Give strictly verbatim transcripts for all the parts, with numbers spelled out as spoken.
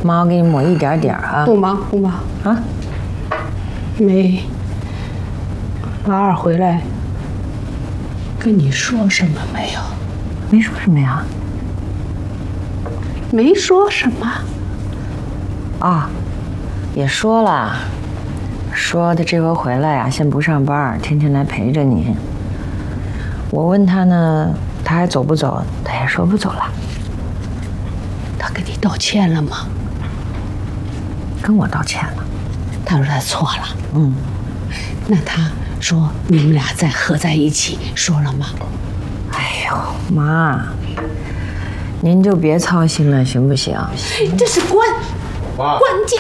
妈，我给你抹一点点啊。 不忙不忙啊。 没，老二回来跟你说什么没有？ 没说什么呀。 没说什么。 啊，也说了，说他这回回来呀、啊，先不上班，天天来陪着你。我问他呢，他还走不走？他也说不走了。 他跟你道歉了吗？ 跟我道歉了。 他说他错了。 嗯。 那他说你们俩再合在一起，说了吗？ 哎呦，妈，您就别操心了，行不行？ 这是关关键。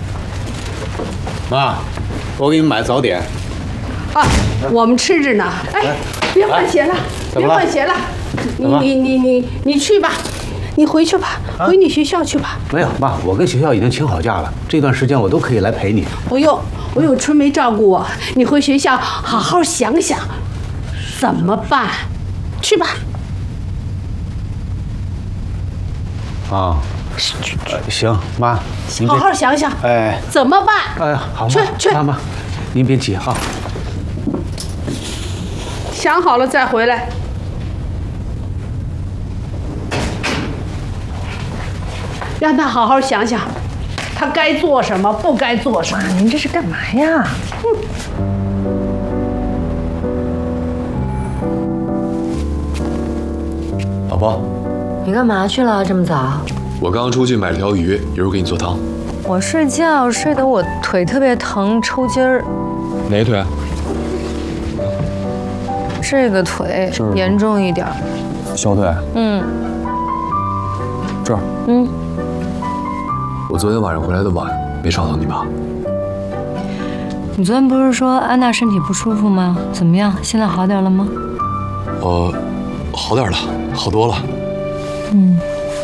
妈，我给你们买早点。 啊，我们吃着呢。哎，别换鞋了，别换鞋了。你你你你你去吧，你回去吧，回你学校去吧。 没有，妈，我跟学校已经请好假了，这段时间我都可以来陪你。 不用。我有春梅照顾我，你回学校好好想想怎么办，去吧。 啊，呃、行，妈， 好好想想， 哎， 怎么办？ 哎，好， 去去， 妈妈，您别急啊， 想好了再回来。让他好好想想。他该做什么，不该做什么？ 妈，您这是干嘛呀？ 老婆， 你干嘛去了这么早？ 我刚出去买了条鱼，一会儿给你做汤。 我睡觉睡得我腿特别疼，抽筋儿。 哪腿？ 这个腿严重一点。 小腿？ 嗯。 这儿？ 嗯。 我昨天晚上回来的晚，没吵到你吧？ 你昨天不是说安娜身体不舒服吗？怎么样？现在好点了吗？ 呃，好点了，好多了。 嗯。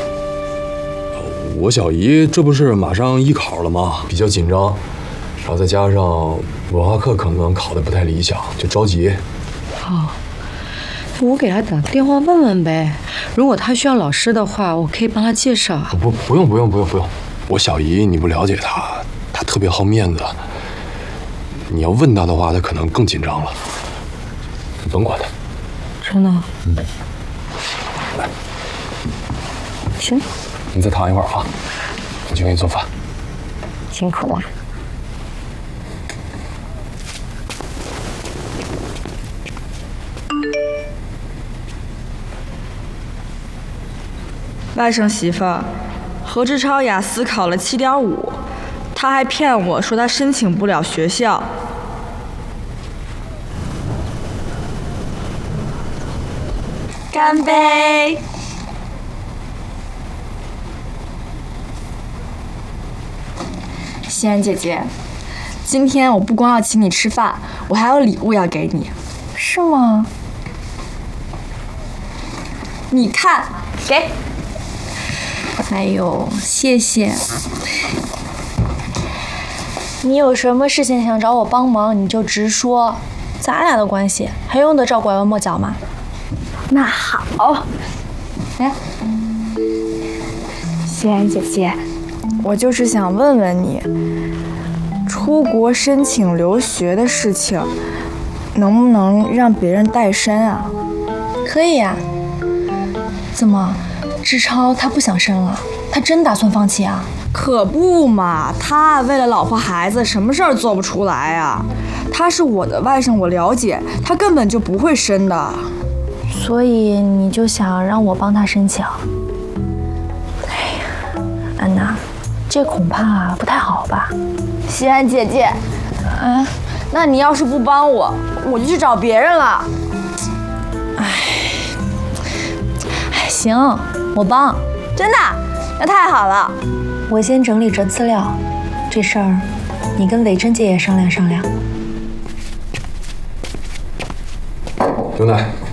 我小姨这不是马上艺考了吗？比较紧张，然后再加上文化课可能考得不太理想，就着急。 好，我给她打个电话问问呗。如果她需要老师的话，我可以帮她介绍。 不，不用，不用，不用，不用。我小姨你不了解她，她特别好面子。你要问她的话，她可能更紧张了。你甭管她。 真的？ 嗯。 来。行。 你再躺一会儿啊，我去给你做饭。 辛苦了。 外甥媳妇儿，何志超雅思考了七点五，他还骗我说他申请不了学校。干杯！ 欣然姐姐，今天我不光要请你吃饭，我还有礼物要给你。 是吗？ 你看，给。哎呦，谢谢。你有什么事情想找我帮忙，你就直说，咱俩的关系还用得着拐弯抹角吗？那好。来，欣然姐姐，我就是想问问你，出国申请留学的事情，能不能让别人代申啊？可以呀。怎么，志超他不想申了？他真打算放弃啊？ 可不嘛，他为了老婆孩子，什么事儿做不出来啊？他是我的外甥，我了解，他根本就不会申的。 所以你就想让我帮他申请？哎呀，安娜，这恐怕不太好吧？欣然姐姐， 嗯，那你要是不帮我，我就去找别人了。 哎，哎，行，我帮， 真的，那太好了。 我先整理着资料，这事儿你跟伟珍姐也商量商量。 刘奶。